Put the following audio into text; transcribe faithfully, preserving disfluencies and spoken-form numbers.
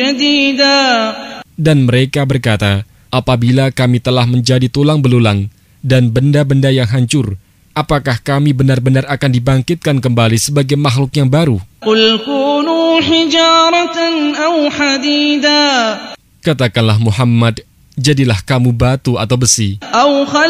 Dan mereka berkata, apabila kami telah menjadi tulang belulang dan benda-benda yang hancur, apakah kami benar-benar akan dibangkitkan kembali sebagai makhluk yang baru? Katakanlah Muhammad, jadilah kamu batu atau besi,